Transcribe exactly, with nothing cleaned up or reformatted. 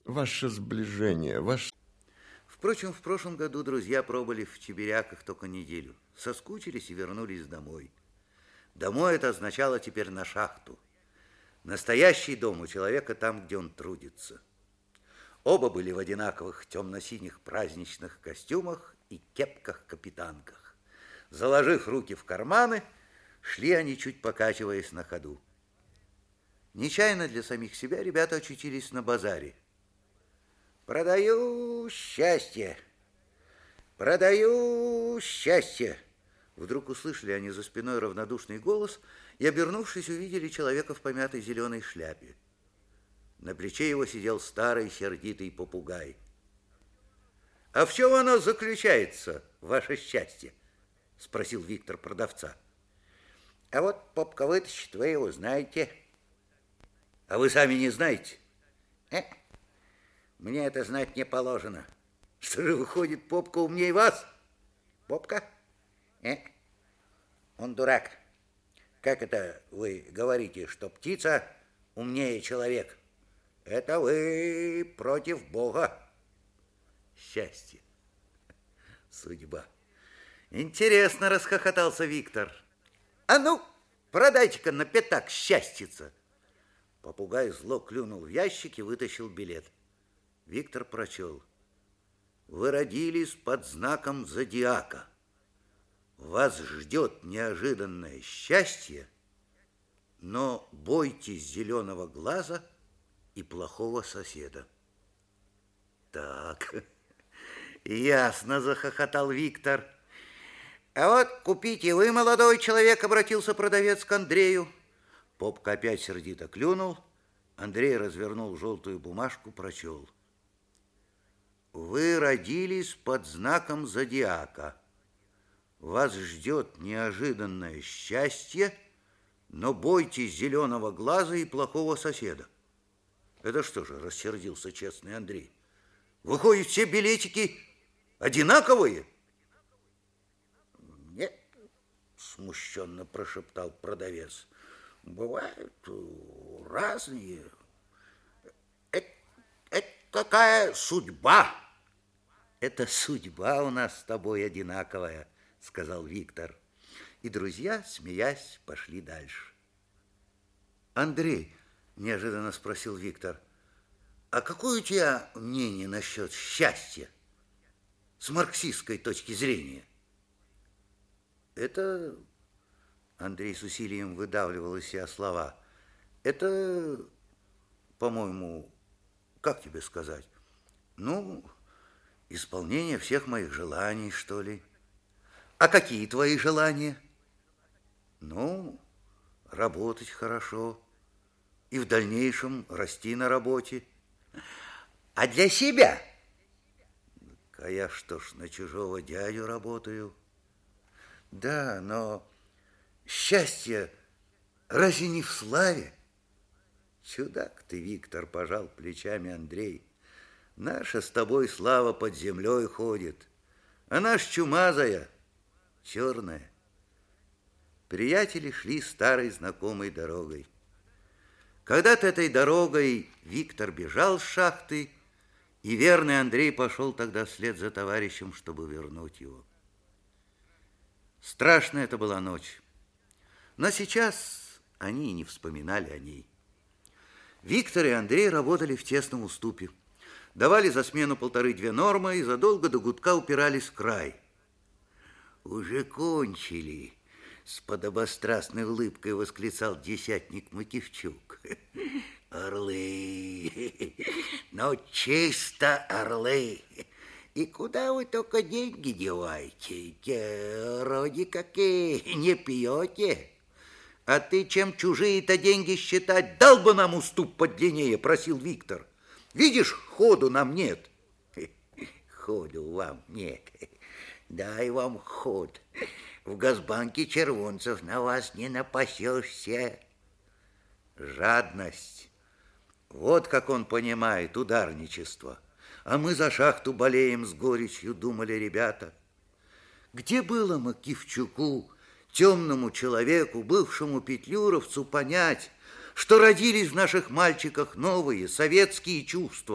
ваше сближение, ваш... Впрочем, в прошлом году друзья пробыли в Чебиряках только неделю. Соскучились и вернулись домой. Домой это означало теперь на шахту. Настоящий дом у человека там, где он трудится. Оба были в одинаковых темно-синих праздничных костюмах и кепках-капитанках. Заложив руки в карманы, шли они, чуть покачиваясь на ходу. Нечаянно для самих себя ребята очутились на базаре. «Продаю счастье! Продаю счастье!» Вдруг услышали они за спиной равнодушный голос и, обернувшись, увидели человека в помятой зеленой шляпе. На плече его сидел старый сердитый попугай. «А в чем оно заключается, ваше счастье?» – спросил Виктор продавца. «А вот попка вытащит, вы его знаете». «А вы сами не знаете?» э? Мне это знать не положено. Что же, выходит, попка умнее вас? Попка? Э? Он дурак. Как это вы говорите, что птица умнее человека? Это вы против Бога. Счастье. Судьба. Интересно, расхохотался Виктор. А ну, продайте-ка на пятак счастьица. Попугай зло клюнул в ящик и вытащил билет. Виктор прочел. Вы родились под знаком зодиака. Вас ждет неожиданное счастье, но бойтесь зеленого глаза и плохого соседа. Так, ясно, захохотал Виктор. А вот купите вы, молодой человек, обратился продавец к Андрею. Попка опять сердито клюнул. Андрей развернул желтую бумажку, прочел. Вы родились под знаком зодиака. Вас ждет неожиданное счастье, но бойтесь зеленого глаза и плохого соседа. Это что же, рассердился честный Андрей. Выходят, все билетики одинаковые? Нет, смущенно прошептал продавец. Бывают разные. Это, это какая судьба? Это судьба у нас с тобой одинаковая, сказал Виктор. И друзья, смеясь, пошли дальше. Андрей, неожиданно спросил Виктор, а какое у тебя мнение насчет счастья с марксистской точки зрения? Это... Андрей с усилием выдавливал из себя слова. Это, по-моему, как тебе сказать? Ну, исполнение всех моих желаний, что ли. А какие твои желания? Ну, работать хорошо и в дальнейшем расти на работе. А для себя? А я что ж, на чужого дядю работаю? Да, но... Счастье разве не в славе? Чудак ты, Виктор, пожал плечами Андрей. Наша с тобой слава под землей ходит, а наш чумазая, черная. Приятели шли старой знакомой дорогой. Когда-то этой дорогой Виктор бежал с шахты, и верный Андрей пошел тогда вслед за товарищем, чтобы вернуть его. Страшная это была ночь. Но сейчас они и не вспоминали о ней. Виктор и Андрей работали в тесном уступе. Давали за смену полторы-две нормы и задолго до гудка упирались в край. «Уже кончили!» — с подобострастной улыбкой восклицал десятник Макивчук. «Орлы! Но чисто орлы! И куда вы только деньги деваете? Вроде как и не пьете!» «А ты чем чужие-то деньги считать? Дал бы нам уступ подлиннее», — просил Виктор. «Видишь, ходу нам нет». «Ходу вам нет. Дай вам ход. В Газбанке червонцев на вас не напасешься». Жадность. Вот как он понимает ударничество. А мы за шахту болеем с горечью, думали ребята. Где было Макивчуку, темному человеку, бывшему петлюровцу, понять, что родились в наших мальчиках новые советские чувства?